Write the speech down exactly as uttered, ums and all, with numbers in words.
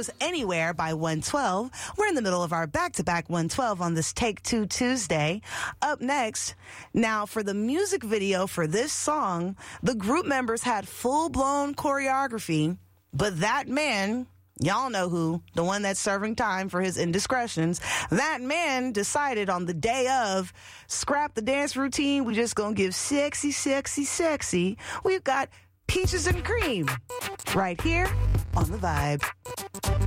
Goes Anywhere by one twelve. We're in the middle of our back-to-back one twelve on this Take Two Tuesday. Up next, now for the music video for this song, the group members had full-blown choreography, but that man, y'all know who, the one that's serving time for his indiscretions, that man decided on the day of, scrap the dance routine, we just gonna give sexy, sexy, sexy. We've got Peaches and Cream right here on The Vibe.